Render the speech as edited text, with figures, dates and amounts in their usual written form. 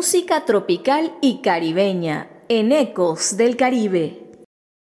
música tropical y caribeña en Ecos del Caribe.